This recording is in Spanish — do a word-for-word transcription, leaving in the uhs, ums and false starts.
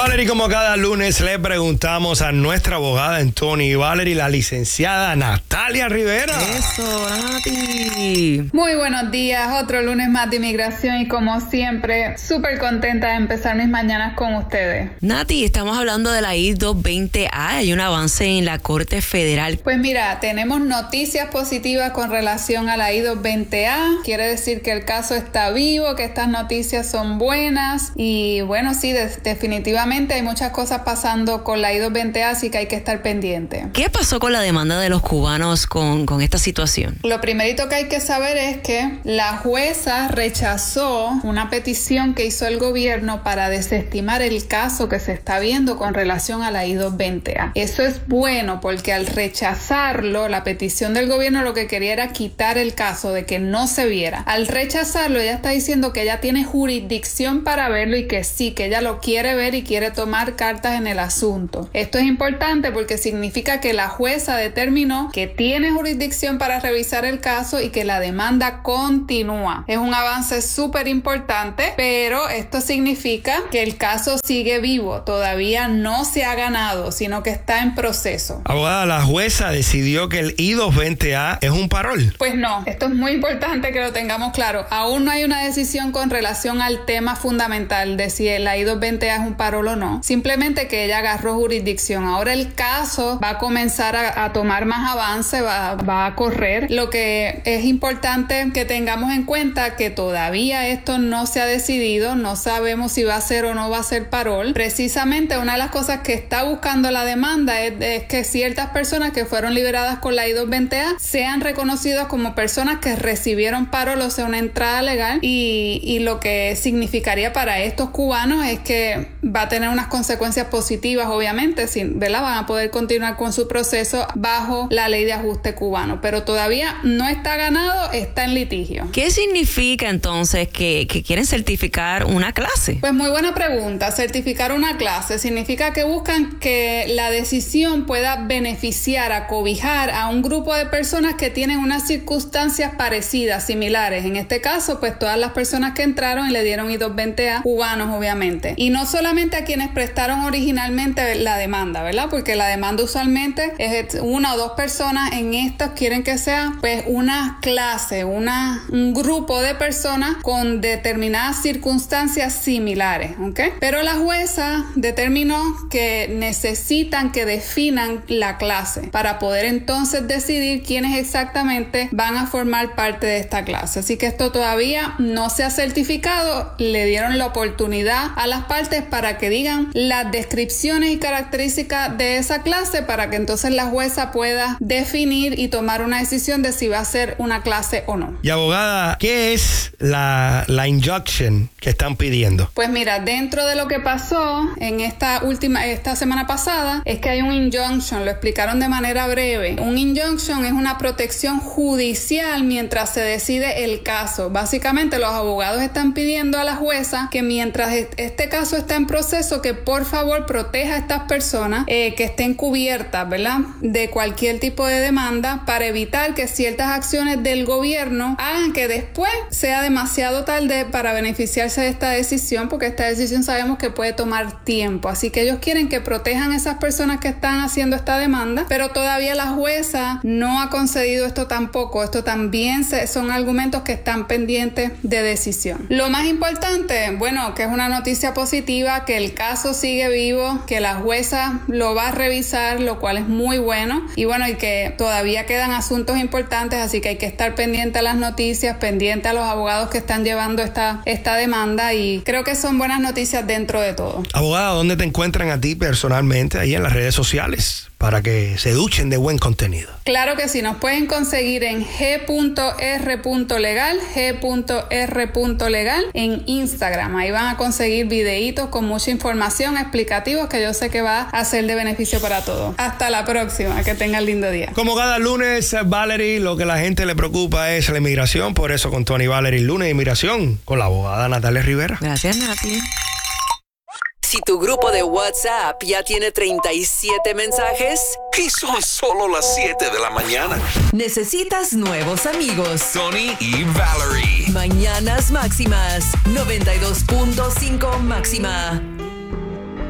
Valerie, como cada lunes le preguntamos a nuestra abogada en Tony y Valerie, la licenciada Natalia Rivera. Eso, Nati. Muy buenos días, otro lunes más de inmigración y como siempre, súper contenta de empezar mis mañanas con ustedes. Nati, estamos hablando de la I doscientos veinte A, hay un avance en la Corte Federal. Pues mira, tenemos noticias positivas con relación a la I doscientos veinte A, quiere decir que el caso está vivo, que estas noticias son buenas y bueno, sí, de- definitivamente hay muchas cosas pasando con la I doscientos veinte A, así que hay que estar pendiente. ¿Qué pasó con la demanda de los cubanos con, con esta situación? Lo primerito que hay que saber es que la jueza rechazó una petición que hizo el gobierno para desestimar el caso que se está viendo con relación a la I doscientos veinte A. Eso es bueno porque al rechazarlo, la petición del gobierno lo que quería era quitar el caso de que no se viera. Al rechazarlo, ella está diciendo que ella tiene jurisdicción para verlo y que sí, que ella lo quiere ver y quiere tomar cartas en el asunto. Esto es importante porque significa que la jueza determinó que tiene jurisdicción para revisar el caso y que la demanda continúa. Es un avance súper importante, pero esto significa que el caso sigue vivo. Todavía no se ha ganado, sino que está en proceso. Abogada, la jueza decidió que el I doscientos veinte A es un parol. Pues no, esto es muy importante que lo tengamos claro. Aún no hay una decisión con relación al tema fundamental de si la I doscientos veinte A es un parol o no. Simplemente que ella agarró jurisdicción. Ahora el caso va a comenzar a, a tomar más avance, va, va a correr. Lo que es importante que tengamos en cuenta que todavía esto no se ha decidido, no sabemos si va a ser o no va a ser parol. Precisamente una de las cosas que está buscando la demanda es, es que ciertas personas que fueron liberadas con la I doscientos veinte A sean reconocidas como personas que recibieron parol, o sea, una entrada legal, y, y lo que significaría para estos cubanos es que va a tener unas consecuencias positivas, obviamente, sin, ¿verdad? Van a poder continuar con su proceso bajo la ley de ajuste cubano, pero todavía no está ganado, está en litigio. ¿Qué significa entonces que, que quieren certificar una clase? Pues muy buena pregunta. Certificar una clase significa que buscan que la decisión pueda beneficiar, acobijar a un grupo de personas que tienen unas circunstancias parecidas, similares. En este caso, pues todas las personas que entraron y le dieron I doscientos veinte A, cubanos obviamente. Y no solamente a quienes prestaron originalmente la demanda, ¿verdad? Porque la demanda usualmente es una o dos personas. En estas quieren que sea pues una clase, una, un grupo de personas con determinadas circunstancias similares, ¿ok? Pero la jueza determinó que necesitan que definan la clase para poder entonces decidir quiénes exactamente van a formar parte de esta clase. Así que esto todavía no se ha certificado. Le dieron la oportunidad a las partes para que digan las descripciones y características de esa clase para que entonces la jueza pueda definir y tomar una decisión de si va a ser una clase o no. Y abogada, ¿qué es la, la injunction que están pidiendo? Pues mira, dentro de lo que pasó en esta última, esta semana pasada, es que hay un injunction, lo explicaron de manera breve. Un injunction es una protección judicial mientras se decide el caso. Básicamente los abogados están pidiendo a la jueza que mientras este caso está en proceso, que por favor proteja a estas personas eh, que estén cubiertas, ¿verdad?, de cualquier tipo de demanda para evitar que ciertas acciones del gobierno hagan que después sea demasiado tarde para beneficiarse de esta decisión, porque esta decisión sabemos que puede tomar tiempo. Así que ellos quieren que protejan a esas personas que están haciendo esta demanda, pero todavía la jueza no ha concedido esto tampoco. Esto también se, son argumentos que están pendientes de decisión. Lo más importante, bueno, que es una noticia positiva, que el caso sigue vivo, que la jueza lo va a revisar, lo cual es muy bueno, y bueno, y que todavía quedan asuntos importantes, así que hay que estar pendiente a las noticias, pendiente a los abogados que están llevando esta, esta demanda, y creo que son buenas noticias dentro de todo. Abogada, ¿dónde te encuentran a ti personalmente ahí en las redes sociales para que se duchen de buen contenido? Claro que sí, nos pueden conseguir en g punto r punto legal, g punto r punto legal en Instagram. Ahí van a conseguir videitos con mucha información, explicativos, que yo sé que va a ser de beneficio para todos. Hasta la próxima, que tengan lindo día. Como cada lunes, Valerie, lo que la gente le preocupa es la inmigración, por eso con Tony Valerie, lunes de inmigración, con la abogada Natalia Rivera. Gracias, Nati. Si tu grupo de WhatsApp ya tiene treinta y siete mensajes y son solo las siete de la mañana. necesitas nuevos amigos. Tony y Valerie. Mañanas Máximas, noventa y dos punto cinco máxima.